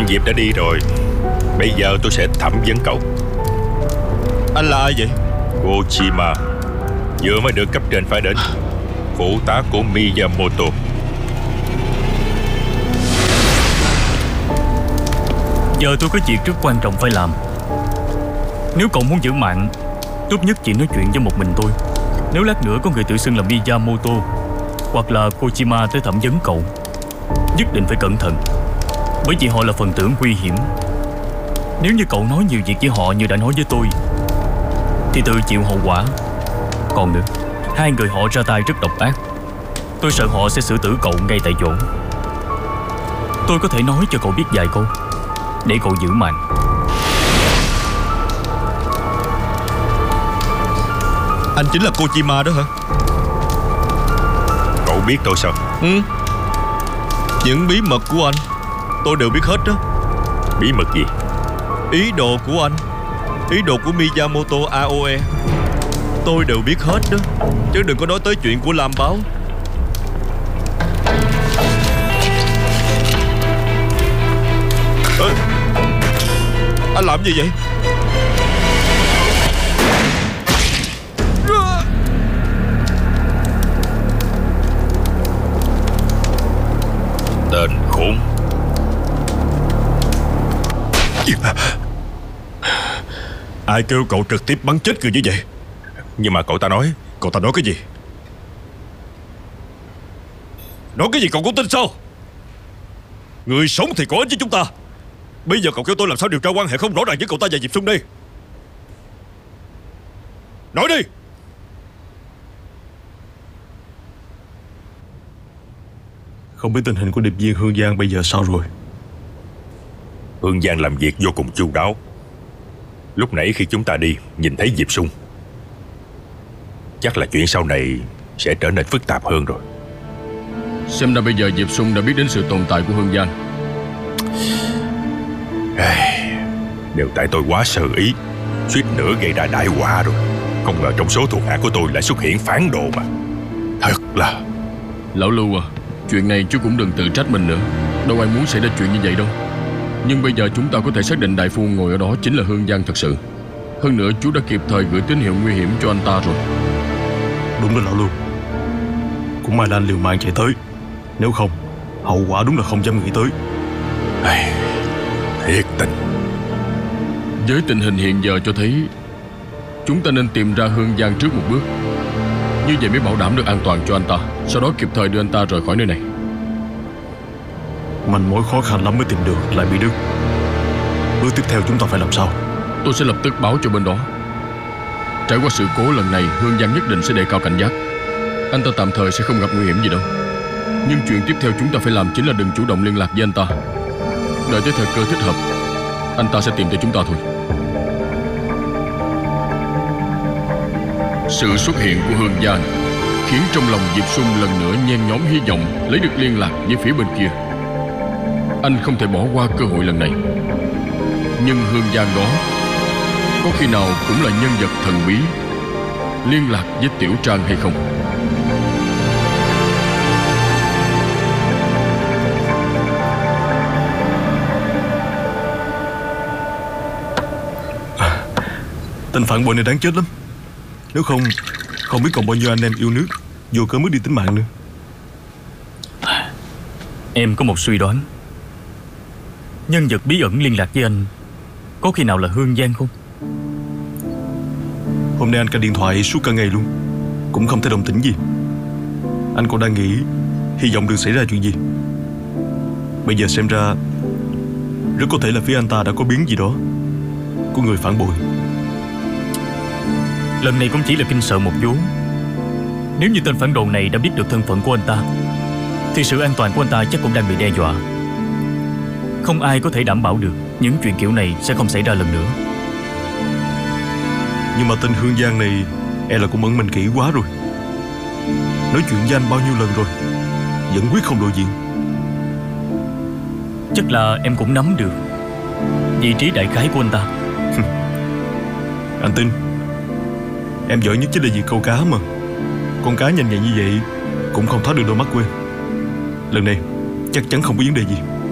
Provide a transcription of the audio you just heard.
Diệp đã đi rồi. Bây giờ tôi sẽ thẩm vấn cậu. Anh là ai vậy? Kojima, vừa mới được cấp trên phái đến, phụ tá của Miyamoto. Giờ tôi có việc rất quan trọng phải làm. Nếu cậu muốn giữ mạng, tốt nhất chỉ nói chuyện với một mình tôi. Nếu lát nữa có người tự xưng là Miyamoto hoặc là Kojima tới thẩm vấn cậu, nhất định phải cẩn thận, bởi vì họ là phần tử nguy hiểm. Nếu như cậu nói nhiều việc với họ như đã nói với tôi, thì tự chịu hậu quả. Còn nữa, hai người họ ra tay rất độc ác. Tôi sợ họ sẽ xử tử cậu ngay tại chỗ. Tôi có thể nói cho cậu biết vài câu để cậu giữ mạng. Anh chính là Kojima đó hả? Cậu biết tôi sao? Những bí mật của anh tôi đều biết hết đó. Bí mật gì? Ý đồ của anh, ý đồ của Miyamoto Aoe, tôi đều biết hết đó. Chứ đừng có nói tới chuyện của Lam Báo. Anh làm gì vậy? Tên khốn. Ai kêu cậu trực tiếp bắn chết người như vậy? Nhưng mà cậu ta nói. Cậu ta nói cái gì? Nói cái gì cậu cũng tin sao? Người sống thì có ích với chúng ta. Bây giờ cậu kêu tôi làm sao điều tra quan hệ không rõ ràng với cậu ta và Diệp Xuân đi. Nói đi. Không biết tình hình của điệp viên Hương Giang bây giờ sao rồi? Hương Giang làm việc vô cùng chu đáo. Lúc nãy khi chúng ta đi, nhìn thấy Diệp Xuân. Chắc là chuyện sau này sẽ trở nên phức tạp hơn rồi. Xem ra bây giờ Diệp Xuân đã biết đến sự tồn tại của Hương Giang. Đều tại tôi quá sơ ý, suýt nữa gây ra đại họa rồi. Không ngờ trong số thuộc hạ của tôi lại xuất hiện phản đồ mà. Thật là... Lão Lưu à, chuyện này chú cũng đừng tự trách mình nữa. Đâu ai muốn xảy ra chuyện như vậy đâu. Nhưng bây giờ chúng ta có thể xác định đại phu ngồi ở đó chính là Hương Giang thật sự. Hơn nữa chú đã kịp thời gửi tín hiệu nguy hiểm cho anh ta rồi. Đúng là Lão Lưu. Cũng may là anh liều mạng chạy tới. Nếu không, hậu quả đúng là không dám nghĩ tới. Thiệt tình. Với tình hình hiện giờ cho thấy, chúng ta nên tìm ra Hương Giang trước một bước. Như vậy mới bảo đảm được an toàn cho anh ta. Sau đó kịp thời đưa anh ta rời khỏi nơi này. Manh mối khó khăn lắm mới tìm được lại bị đứt. Bước tiếp theo chúng ta phải làm sao? Tôi sẽ lập tức báo cho bên đó. Trải qua sự cố lần này, Hương Giang nhất định sẽ đề cao cảnh giác. Anh ta tạm thời sẽ không gặp nguy hiểm gì đâu. Nhưng chuyện tiếp theo chúng ta phải làm chính là đừng chủ động liên lạc với anh ta. Đợi tới thời cơ thích hợp, anh ta sẽ tìm tới chúng ta thôi. Sự xuất hiện của Hương Giang khiến trong lòng Diệp Xuân lần nữa nhen nhóm hy vọng lấy được liên lạc với phía bên kia. Anh không thể bỏ qua cơ hội lần này. Nhưng Hương Giang đó có khi nào cũng là nhân vật thần bí liên lạc với Tiểu Trang hay không? Tên phản bội này đáng chết lắm. Nếu không, không biết còn bao nhiêu anh em yêu nước vô cớ mất đi tính mạng nữa. Em có một suy đoán. Nhân vật bí ẩn liên lạc với anh có khi nào là Hương Giang không? Hôm nay anh cả điện thoại suốt cả ngày luôn, cũng không thấy động tĩnh gì. Anh còn đang nghĩ hy vọng đừng xảy ra chuyện gì. Bây giờ xem ra rất có thể là phía anh ta đã có biến gì đó của người phản bội. Lần này cũng chỉ là kinh sợ một vố. Nếu như tên phản đồ này đã biết được thân phận của anh ta, thì sự an toàn của anh ta chắc cũng đang bị đe dọa. Không ai có thể đảm bảo được những chuyện kiểu này sẽ không xảy ra lần nữa. Nhưng mà tên Hương Giang này e là cũng ẩn mình kỹ quá rồi. Nói chuyện với anh bao nhiêu lần rồi, vẫn quyết không lộ diện. Chắc là em cũng nắm được vị trí đại khái của anh ta. Anh tin. Em giỏi nhất chính là việc câu cá mà. Con cá nhanh nhạy như vậy cũng không thoát được đôi mắt của em. Lần này chắc chắn không có vấn đề gì.